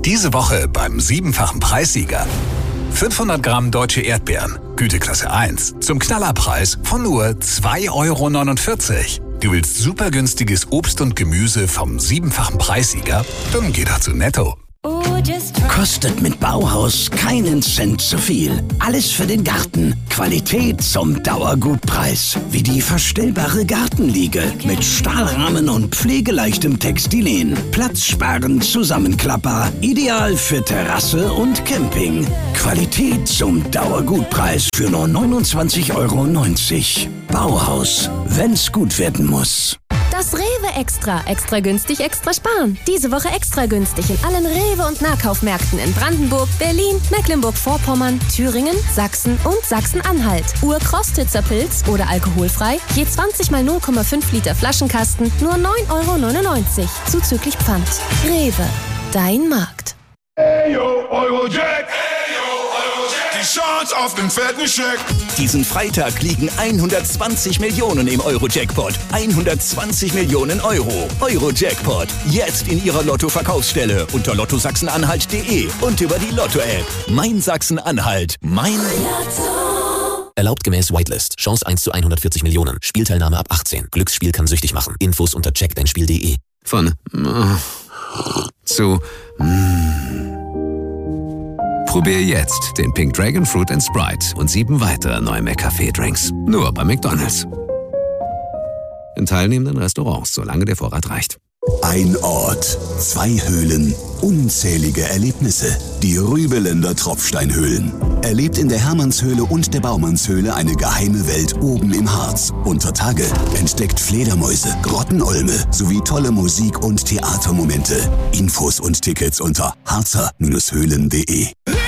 Diese Woche beim 7-fachen Preissieger. 500 Gramm deutsche Erdbeeren, Güteklasse 1, zum Knallerpreis von nur 2,49 €. Du willst super günstiges Obst und Gemüse vom 7-fachen Preissieger? Dann geh doch zu Netto. Kostet mit Bauhaus keinen Cent zu viel. Alles für den Garten. Qualität zum Dauergutpreis. Wie die verstellbare Gartenliege mit Stahlrahmen und pflegeleichtem Textilien. Platzsparend zusammenklappbar. Ideal für Terrasse und Camping. Qualität zum Dauergutpreis für nur 29,90 €. Bauhaus, wenn's gut werden muss. Das Rewe Extra. Extra günstig, extra sparen. Diese Woche extra günstig in allen Rewe- und Nahkaufmärkten in Brandenburg, Berlin, Mecklenburg-Vorpommern, Thüringen, Sachsen und Sachsen-Anhalt. Urkrostitzer Pilz oder alkoholfrei, je 20 mal 0,5 Liter Flaschenkasten, nur 9,99 € zuzüglich Pfand. Rewe, dein Markt. Hey yo, Eurojack! Die Chance auf den fetten Scheck! Diesen Freitag liegen 120 Millionen im Euro-Jackpot. 120 Millionen Euro. Euro-Jackpot. Jetzt in Ihrer Lotto-Verkaufsstelle unter lottosachsenanhalt.de und über die Lotto-App. Mein Sachsen-Anhalt. Mein Lotto. Erlaubt gemäß Whitelist. Chance 1 zu 140 Millionen. Spielteilnahme ab 18. Glücksspiel kann süchtig machen. Infos unter checkdeinspiel.de. Von zu Probier jetzt den Pink Dragon Fruit & Sprite und 7 weitere neue McCafé-Drinks. Nur bei McDonald's. In teilnehmenden Restaurants, solange der Vorrat reicht. Ein Ort, 2 Höhlen, unzählige Erlebnisse. Die Rübeländer Tropfsteinhöhlen. Erlebt in der Hermannshöhle und der Baumannshöhle eine geheime Welt oben im Harz. Unter Tage entdeckt Fledermäuse, Grottenolme sowie tolle Musik- und Theatermomente. Infos und Tickets unter harzer-höhlen.de.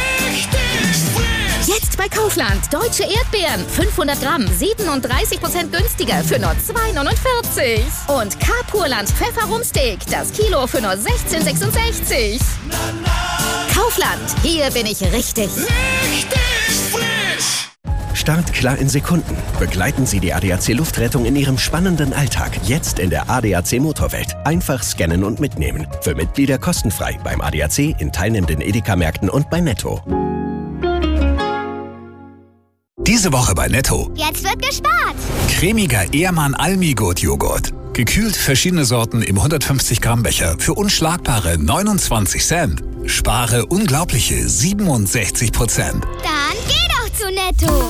Jetzt bei Kaufland. Deutsche Erdbeeren. 500 Gramm. 37% günstiger für nur 2,49 €. Und K-Purland Pfefferrumsteak. Das Kilo für nur 16,66 €. Kaufland. Hier bin ich richtig. Richtig frisch! Startklar in Sekunden. Begleiten Sie die ADAC Luftrettung in Ihrem spannenden Alltag. Jetzt in der ADAC Motorwelt. Einfach scannen und mitnehmen. Für Mitglieder kostenfrei beim ADAC, in teilnehmenden Edeka-Märkten und bei Netto. Diese Woche bei Netto. Jetzt wird gespart. Cremiger Ehrmann Almigurt-Joghurt. Gekühlt verschiedene Sorten im 150 Gramm Becher für unschlagbare 29 Cent. Spare unglaubliche 67%. Dann geh doch zu Netto.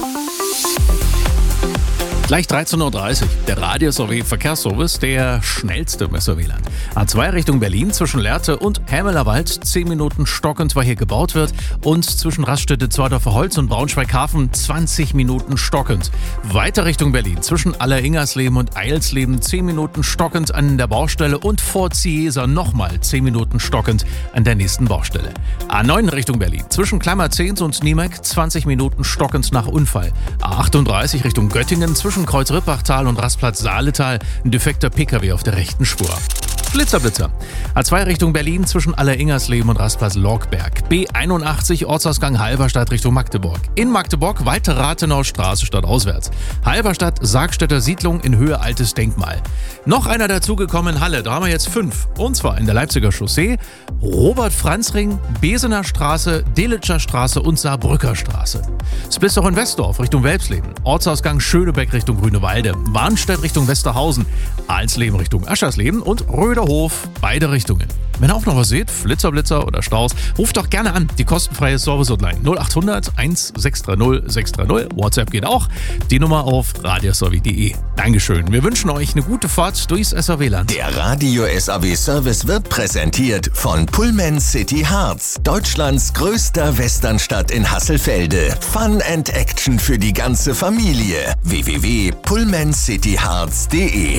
Gleich 13:30 Uhr. Der Radio-SRW-Verkehrsservice, der schnellste im SRW-Land. A2 Richtung Berlin zwischen Lehrte und Hämelerwald 10 Minuten stockend, weil hier gebaut wird. Und zwischen Raststätte Zweidorfer Holz und Braunschweig-Hafen 20 Minuten stockend. Weiter Richtung Berlin zwischen Alleringersleben und Eilsleben 10 Minuten stockend an der Baustelle. Und vor Ziesa nochmal 10 Minuten stockend an der nächsten Baustelle. A9 Richtung Berlin zwischen Kleimerzehns und Niemek 20 Minuten stockend nach Unfall. A38 Richtung Göttingen zwischen Kreuz-Rippachtal und Rastplatz Saaletal ein defekter PKW auf der rechten Spur. Blitzer. A2 Richtung Berlin zwischen Alleringersleben und Rastplatz Lorgberg. B81 Ortsausgang Halberstadt Richtung Magdeburg. In Magdeburg weiter Rathenauer Straße stadtauswärts. Halberstadt Sargstädter Siedlung in Höhe Altes Denkmal. Noch einer dazugekommen in Halle, da haben wir jetzt 5. Und zwar in der Leipziger Chaussee, Robert-Franz-Ring, Besener Straße, Delitscher Straße und Saarbrücker Straße. Splitsdorf in Westdorf Richtung Welpsleben. Ortsausgang Schönebeck Richtung Grünewalde. Warnstedt Richtung Westerhausen. Alsleben Richtung Aschersleben und Röderhof, beide Richtungen. Wenn ihr auch noch was seht, Flitzer oder Staus, ruft doch gerne an. Die kostenfreie Service-Hotline 0800 1630 630. WhatsApp geht auch. Die Nummer auf radioservi.de. Dankeschön. Wir wünschen euch eine gute Fahrt durchs SRW-Land. Der Radio SAW Service wird präsentiert von Pullman City Harz. Deutschlands größter Westernstadt in Hasselfelde. Fun and Action für die ganze Familie. www.pullmancityharz.de.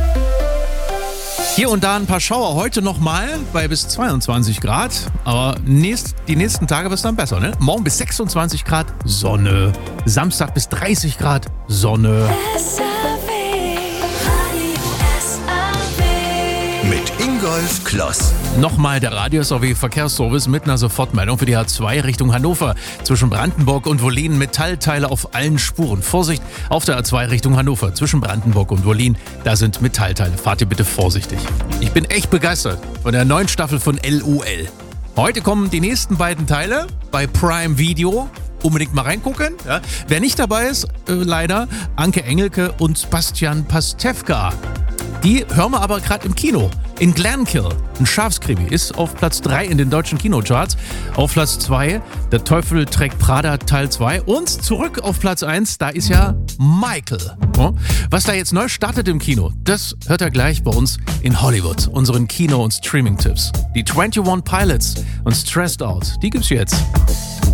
Hier und da ein paar Schauer. Heute nochmal bei bis 22 Grad. Aber die nächsten Tage wird es dann besser, ne? Morgen bis 26 Grad Sonne. Samstag bis 30 Grad Sonne. Mit Ingolf Kloss. Nochmal der Radio-SRW-Verkehrsservice mit einer Sofortmeldung für die A2 Richtung Hannover. Zwischen Brandenburg und Wollin Metallteile auf allen Spuren. Vorsicht auf der A2 Richtung Hannover. Zwischen Brandenburg und Wollin, da sind Metallteile. Fahrt ihr bitte vorsichtig. Ich bin echt begeistert von der neuen Staffel von LOL. Heute kommen die nächsten beiden Teile bei Prime Video. Unbedingt mal reingucken. Ja. Wer nicht dabei ist, leider Anke Engelke und Bastian Pastewka. Die hören wir aber gerade im Kino. In Glenkill, ein Schafskrimi, ist auf Platz 3 in den deutschen Kinocharts. Auf Platz 2 Der Teufel trägt Prada Teil 2. Und zurück auf Platz 1, da ist ja Michael. Was da jetzt neu startet im Kino, das hört ihr gleich bei uns in Hollywood, unseren Kino- und Streaming-Tipps. Die 21 Pilots und Stressed Out, die gibt's jetzt.